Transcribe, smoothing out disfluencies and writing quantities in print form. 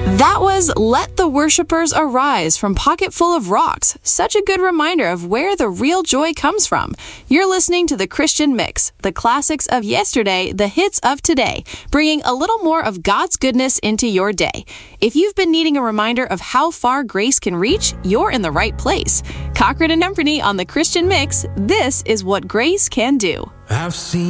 That was Let the Worshippers Arise from Pocket Full of Rocks. Such a good reminder of where the real joy comes from. You're listening to The Christian Mix, the classics of yesterday, the hits of today, bringing a little more of God's goodness into your day. If you've been needing a reminder of how far grace can reach, you're in the right place. Cochran and Emperney on The Christian Mix, this is what grace can do. I've seen